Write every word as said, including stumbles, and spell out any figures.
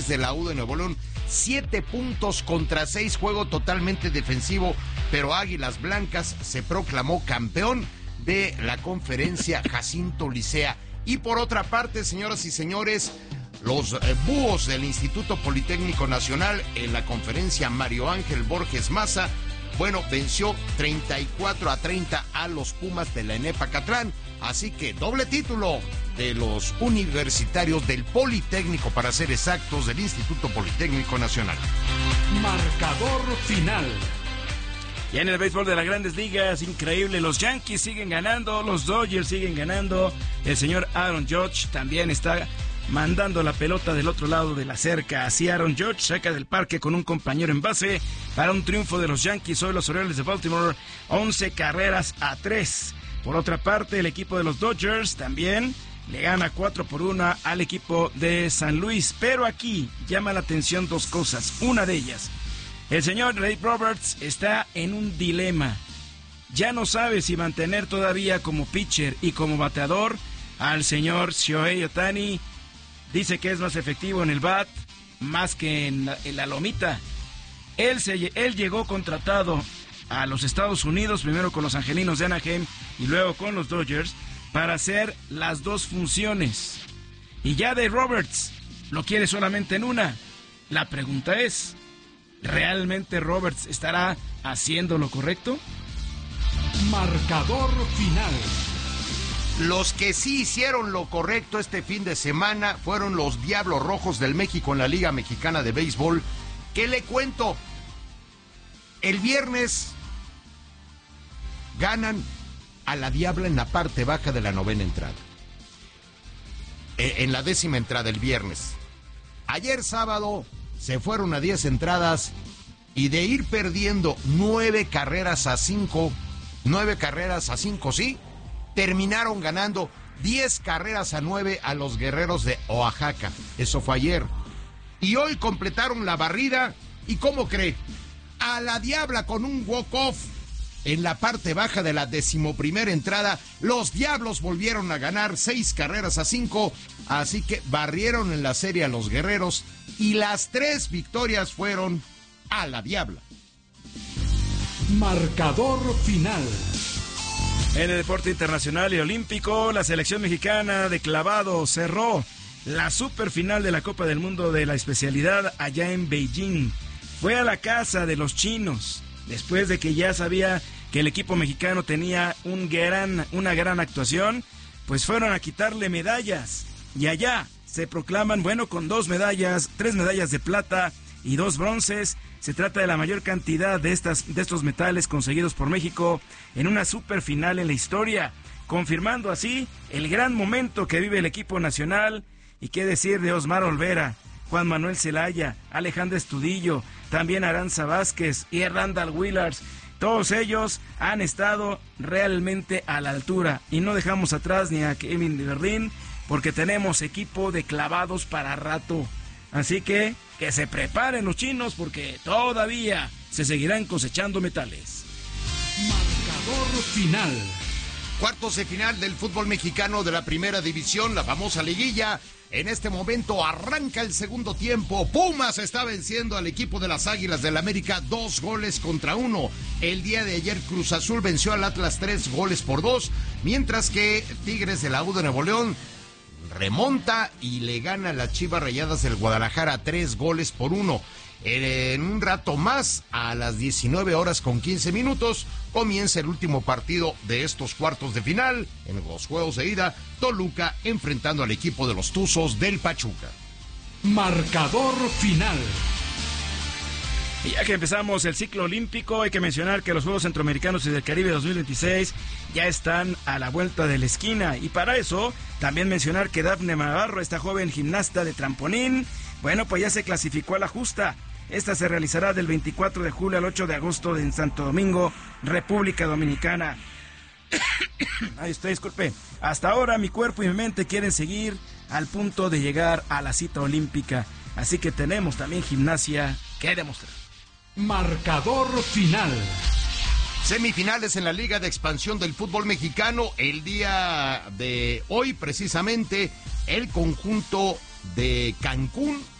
de la U de Nuevo León. Siete puntos contra seis, juego totalmente defensivo, pero Águilas Blancas se proclamó campeón de la conferencia Jacinto Licea. Y por otra parte, señoras y señores, los eh, búhos del Instituto Politécnico Nacional en la conferencia Mario Ángel Borges Maza, bueno, venció treinta y cuatro a treinta a los Pumas de la ENEP Acatlán. Así que doble título de los universitarios del Politécnico, para ser exactos, del Instituto Politécnico Nacional. Marcador final. Y en el béisbol de las Grandes Ligas, increíble, los Yankees siguen ganando, los Dodgers siguen ganando, el señor Aaron Judge también está mandando la pelota del otro lado de la cerca. Así Aaron Judge saca del parque con un compañero en base para un triunfo de los Yankees sobre los Orioles de Baltimore, once carreras a tres. Por otra parte, el equipo de los Dodgers también le gana cuatro por uno al equipo de San Luis. Pero aquí llama la atención dos cosas. Una de ellas, el señor Dave Roberts está en un dilema. Ya no sabe si mantener todavía como pitcher y como bateador al señor Shohei Ohtani. Dice que es más efectivo en el bat, más que en la, en la lomita. Él, se, él llegó contratado a los Estados Unidos, primero con los Angelinos de Anaheim y luego con los Dodgers, para hacer las dos funciones. Y ya Dave Roberts lo quiere solamente en una. La pregunta es, ¿realmente Roberts estará haciendo lo correcto? Marcador final. Los que sí hicieron lo correcto este fin de semana fueron los Diablos Rojos del México en la Liga Mexicana de Béisbol. ¿Qué le cuento? El viernes ganan a la Diabla en la parte baja de la novena entrada. En la décima entrada el viernes. Ayer sábado se fueron a diez entradas y de ir perdiendo nueve carreras a cinco, nueve carreras a cinco, sí, terminaron ganando diez carreras a nueve a los Guerreros de Oaxaca. Eso fue ayer. Y hoy completaron la barrida. ¿Y cómo cree? A la Diabla con un walk-off en la parte baja de la decimoprimera entrada. Los Diablos volvieron a ganar seis carreras a cinco. Así que barrieron en la serie a los Guerreros. Y las tres victorias fueron a la Diabla. Marcador final. En el deporte internacional y olímpico, la selección mexicana de clavado cerró la superfinal de la Copa del Mundo de la especialidad allá en Beijing. Fue a la casa de los chinos, después de que ya sabía que el equipo mexicano tenía un gran, una gran actuación, pues fueron a quitarle medallas. Y allá se proclaman, bueno, con dos medallas, tres medallas de plata y dos bronces. Se trata de la mayor cantidad de, estas, de estos metales conseguidos por México en una superfinal en la historia, confirmando así el gran momento que vive el equipo nacional. Y qué decir de Osmar Olvera, Juan Manuel Zelaya, Alejandra Estudillo, también Aranza Vázquez y Randall Willars. Todos ellos han estado realmente a la altura y no dejamos atrás ni a Kevin de Verdín, porque tenemos equipo de clavados para rato. Así que que se preparen los chinos, porque todavía se seguirán cosechando metales. Marcador final. Cuartos de final del fútbol mexicano de la primera división, la famosa liguilla. En este momento arranca el segundo tiempo. Pumas está venciendo al equipo de las Águilas del América dos goles contra uno. El día de ayer Cruz Azul venció al Atlas tres goles por dos, mientras que Tigres de la U de Nuevo León remonta y le gana a las Chivas Rayadas del Guadalajara tres goles por uno. En un rato más, a las diecinueve horas con quince minutos, comienza el último partido de estos cuartos de final. En los juegos de ida, Toluca enfrentando al equipo de los Tuzos del Pachuca. Marcador final. Y ya que empezamos el ciclo olímpico, hay que mencionar que los Juegos Centroamericanos y del Caribe dos mil veintiséis ya están a la vuelta de la esquina. Y para eso, también mencionar que Dafne Navarro, esta joven gimnasta de trampolín, bueno, pues ya se clasificó a la justa. Esta se realizará del veinticuatro de julio al ocho de agosto en Santo Domingo, República Dominicana. Ay, usted disculpe. Hasta ahora mi cuerpo y mi mente quieren seguir al punto de llegar a la cita olímpica. Así que tenemos también gimnasia que demostrar. Marcador final. Semifinales en la Liga de Expansión del Fútbol Mexicano. El día de hoy, precisamente, el conjunto de Cancún